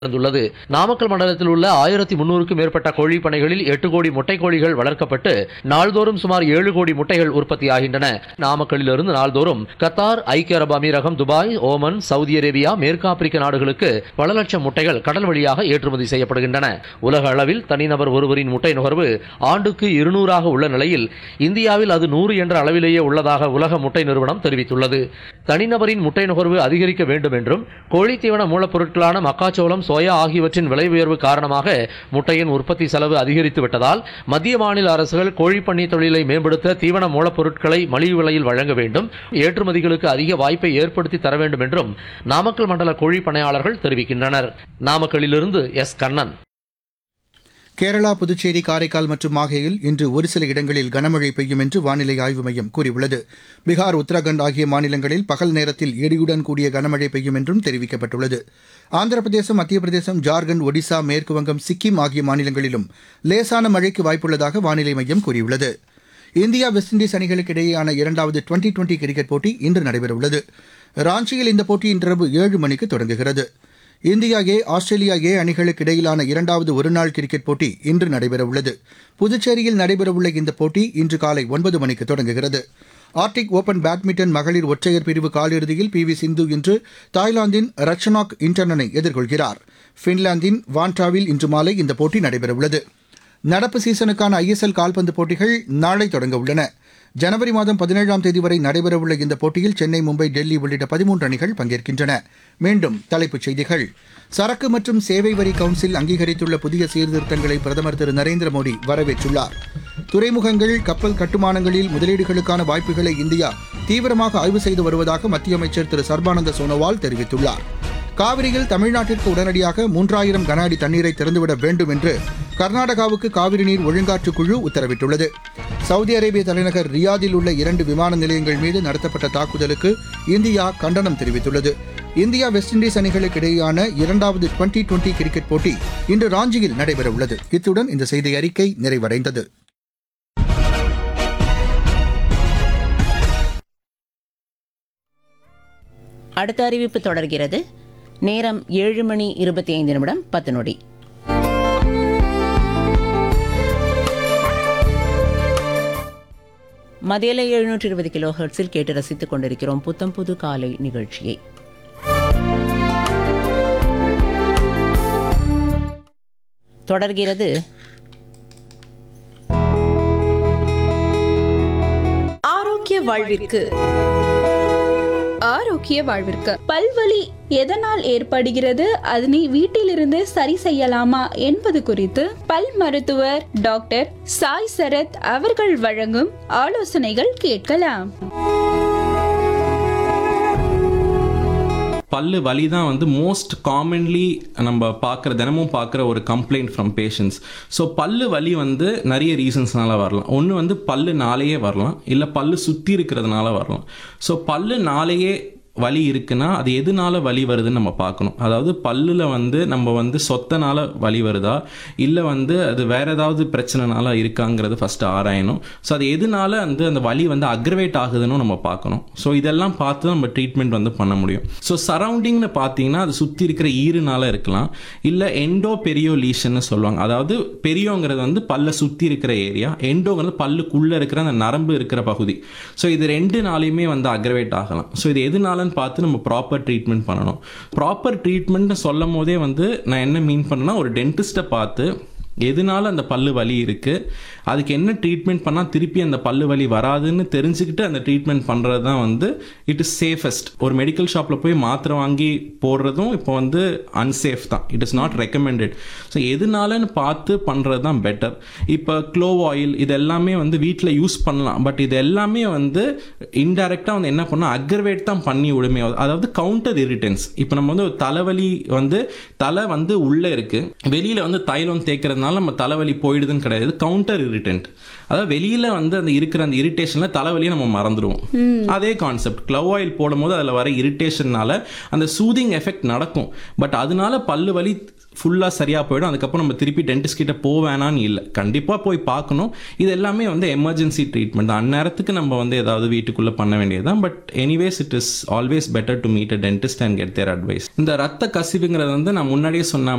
உள்ளது. நாமக்கல் மண்டலத்தில் உள்ள 1300க்கும் மேற்பட்ட கோழி பண்ணைகளில் 8 கோடி முட்டை கோழிகள் வளர்க்கப்பட்டு நாள்தோறும் சுமார் 7 கோடி முட்டைகள் உற்பத்தியாகின்றன. நாமக்கல்லிலிருந்து நாள்தோறும் கத்தார், ஐக்கிய அரபு அமீரகம், துபாய், ஓமன், சவுதி அரேபியா, மேற்கு ஆப்பிரிக்க நாடுகளுக்கு பல லட்சம் முட்டைகள் கடல் வழியாக ஏற்றுமதி செய்யப்படுகின்றன. உலக அளவில் தனிநபர் ஒருவரின் முட்டை நுகர்வு ஆண்டுக்கு 200 உள்ள நிலையில் இந்தியாவில் அது 100 என்ற அளவிலேயே உள்ளதாக உலக முட்டை நிறுவனம் தெரிவித்துள்ளது. தனிநபரின் முட்டை நுகர்வு அதிகரிக்க வேண்டும் என்றும் கோழி தீவன மூலப்பொருட்களான மக்காச்சோளம், சோயா ஆகியவற்றின் விலை உயர்வு காரணமாக முட்டையின் உற்பத்தி செலவு அதிகரித்து விட்டதால் மத்திய மாநில அரசுகள் கோழிப்பண்ணை தொழிலை மேம்படுத்த தீவன மூலப்பொருட்களை மலிவு விலையில் வழங்க வேண்டும், ஏற்றுமதிகளுக்கு அதிக வாய்ப்பை ஏற்படுத்தி தர வேண்டும் என்றும் நாமக்கல் மண்டல கோழி பண்ணையாளர்கள் தெரிவிக்கின்றனர். நாமக்கல்லிலிருந்து எஸ். கண்ணன். கேரளா, புதுச்சேரி, காரைக்கால் மற்றும் மாஹேயில் இன்று ஒரு சில இடங்களில் கனமழை பெய்யும் என்று வானிலை ஆய்வு மையம் கூறியுள்ளது. பீகார், உத்தரகாண்ட் ஆகிய மாநிலங்களில் பகல் நேரத்தில் இடியுடன் கூடிய கனமழை பெய்யும் என்றும் தெரிவிக்கப்பட்டுள்ளது. ஆந்திர பிரதேசம், மத்திய பிரதேசம், ஜார்க்கண்ட், ஒடிசா, மேற்குவங்கம், சிக்கிம் ஆகிய மாநிலங்களிலும் லேசான மழைக்கு வாய்ப்புள்ளதாக வானிலை மையம் கூறியுள்ளது. இந்தியா, வெஸ்ட் இண்டீஸ் அணிகளுக்கு இடையேயான 2வது டுவெண்டி கிரிக்கெட் போட்டி இன்று நடைபெறவுள்ளது. ராஞ்சியில் இந்த போட்டி இன்றிரவு 7 மணிக்கு தொடங்குகிறது. இந்தியா ஏ, ஆஸ்திரேலியா ஏ அணிகளுக்கு இடையிலான 2வது ஒருநாள் கிரிக்கெட் போட்டி இன்று நடைபெறவுள்ளது. புதுச்சேரியில் நடைபெறவுள்ள இந்த போட்டி இன்று காலை 9 மணிக்கு தொடங்குகிறது. ஆர்டிக் ஓபன் பேட்மிண்டன் மகளிர் ஒற்றையர் பிரிவு காலிறுதியில் பி.வி. சிந்து இன்று தாய்லாந்தின் ரச்சனாக் இன்டர்னனை எதிர்கொள்கிறார். பின்லாந்தின் வான்டாவில் இன்று மாலை இந்த போட்டி நடைபெறவுள்ளது. நடப்பு சீசனுக்கான ஐஎஸ்எல் கால்பந்து போட்டிகள் நாளை தொடங்க உள்ளன. ஜனவரி மாதம் 17ஆம் தேதி வரை நடைபெறவுள்ள இந்த போட்டியில் சென்னை, மும்பை, டெல்லி உள்ளிட்ட 13 அணிகள் பங்கேற்கின்றன. மீண்டும் தலைப்புச் செய்திகள். சரக்கு மற்றும் சேவை வரி கவுன்சில் அங்கீகரித்துள்ள புதிய சீர்திருத்தங்களை பிரதமர் திரு நரேந்திர மோடி வரவேற்றுள்ளார். துறைமுகங்கள், கப்பல் கட்டுமானங்களில் முதலீடுகளுக்கான வாய்ப்புகளை இந்தியா தீவிரமாக ஆய்வு செய்து வருவதாக மத்திய அமைச்சர் திரு சர்பானந்த சோனோவால் தெரிவித்துள்ளார். காவிரியில் தமிழ்நாட்டிற்கு உடனடியாக 3000 கன அடி தண்ணீரை திறந்துவிட வேண்டும் என்று கர்நாடகாவுக்கு காவிரி நீர் ஒழுங்காற்று குழு உத்தரவிட்டுள்ளது. சவுதி அரேபிய தலைநகர் ரியாதில் உள்ள 2 விமான நிலையங்கள் மீது நடத்தப்பட்ட தாக்குதலுக்கு இந்தியா கண்டனம் தெரிவித்துள்ளது. இந்தியா, வெஸ்ட் இண்டீஸ் அணிகளுக்கு இடையேயான 2வது டுவெண்டி கிரிக்கெட் போட்டி இன்று ராஞ்சியில் நடைபெறவுள்ளது. இத்துடன் இந்த செய்தி அறிக்கை நிறைவடைந்தது. அடுத்த அறிவிப்பு தொடர்கிறது. நேரம் 7 மணி 25 நிமிடம் 10 நொடி. மதியலை 720 கிலோ ஹெர்ட்ஸில் கேட்டு ரசித்துக் கொண்டிருக்கிறோம் புத்தம் புது காலை நிகழ்ச்சியை. தொடர்கிறது ஆரோக்கிய வாழ்விற்கு. ஆரோக்கிய வாழ்விற்கு பல்வலி எதனால் ஏற்படுகிறது, அதனை வீட்டிலிருந்து சரி செய்யலாமா என்பது குறித்து பல் மருத்துவர் டாக்டர் சாய் சரத் அவர்கள் வழங்கும் ஆலோசனைகள் கேட்கலாம். பல்லு வலி தான் வந்து மோஸ்ட் காமன்லி நம்ம தினமும் பார்க்குற ஒரு கம்ப்ளைண்ட் ஃப்ரம் பேஷண்ட்ஸ். ஸோ பல்லு வலி வந்து நிறைய ரீசன்ஸ்னால வரலாம். ஒன்று வந்து பல்லுனாலேயே வரலாம், இல்லை பல்லு சுற்றி இருக்கிறதுனால வரலாம். ஸோ பல்லுனாலேயே வலி இருக்குன்னா அது எதுனால வலி வருதுன்னு நம்ம பார்க்கணும். அதாவது பல்லில் வந்து நம்ம வந்து சொத்தனால வலி வருதா, இல்லை வந்து அது வேற ஏதாவது பிரச்சனைனால இருக்காங்கிறது ஃபர்ஸ்ட் ஆராயணும். ஸோ அது எதுனால அந்த வலி வந்து அக்ரவேட் ஆகுதுன்னு நம்ம பார்க்கணும். ஸோ இதெல்லாம் பார்த்து நம்ம ட்ரீட்மெண்ட் வந்து பண்ண முடியும். ஸோ சரௌண்டிங்னு பார்த்தீங்கன்னா அது சுற்றி இருக்கிற ஈறுனால இருக்கலாம், இல்லை எண்டோ பெரியோ லீஷன்னு சொல்லுவாங்க. அதாவது பெரியோங்கிறது வந்து பல்லை சுற்றி இருக்கிற ஏரியா, எண்டோங்கிறது பல்லுக்குள்ளே இருக்கிற அந்த நரம்பு இருக்கிற பகுதி. ஸோ இது 2 நாளையுமே வந்து அக்ரவேட் ஆகலாம். ஸோ இது எதுனால பார்த்து நம்ம ப்ராப்பர் ட்ரீட்மெண்ட் பண்ணணும். ப்ராப்பர் ட்ரீட்மெண்ட் சொல்லும் போதே வந்து நான் என்ன மீன் பண்ணேன்னா, ஒரு டென்டிஸ்ட்டை பார்த்து எதனால அந்த பல்லு வலி இருக்குது, அதுக்கு என்ன ட்ரீட்மெண்ட் பண்ணால் திருப்பி அந்த பல்லு வலி வராதுன்னு தெரிஞ்சுக்கிட்டு அந்த ட்ரீட்மெண்ட் பண்ணுறது தான் வந்து இட் இஸ் சேஃபஸ்ட். ஒரு மெடிக்கல் ஷாப்பில் போய் மாத்திரை வாங்கி போடுறதும் இப்போ வந்து அன்சேஃப் தான். It is not recommended. So எதனாலன்னு பார்த்து பண்ணுறது தான் பெட்டர். இப்போ க்ளோவ் ஆயில் இது எல்லாமே வந்து வீட்டில் யூஸ் பண்ணலாம். பட் இது எல்லாமே வந்து இன்டைரக்டாக வந்து என்ன பண்ணால் அக்ரவேட் தான் பண்ணி விடுமே. அதாவது கவுண்டர் இரிட்டன்ஸ். இப்போ நம்ம வந்து ஒரு தலைவலி வந்து தலை வந்து உள்ளே இருக்குது, வெளியில் வந்து தைலம் தேய்க்கிறது நம்ம தலைவலி போயிடுதுன்னு கிடையாது. கவுண்டர் இரிட்டன்ட், அதாவது வெளியில வந்து அந்த இருக்கிற அந்த இரிட்டேஷன்ல தலைவலியை நம்ம மறந்துடுவோம். அதே கான்செப்ட் க்ளவ் ஆயில் போடும் போது அதில் வர இரிட்டேஷன்னால அந்த சூதிங் எஃபெக்ட் நடக்கும். பட் அதனால பல்லு வலி ஃபுல்லாக சரியாக போயிடும். அதுக்கப்புறம் நம்ம திருப்பி டென்டிஸ்ட் கிட்ட போவேனான்னு இல்லை, கண்டிப்பாக போய் பார்க்கணும். இது எல்லாமே வந்து எமர்ஜென்சி ட்ரீட்மெண்ட். அந்நேரத்துக்கு நம்ம வந்து ஏதாவது வீட்டுக்குள்ளே பண்ண வேண்டியதுதான். But anyways it is always better to meet a dentist and get there advice. இந்த ரத்த கசிவுங்கிறது வந்து நான் முன்னாடியே சொன்ன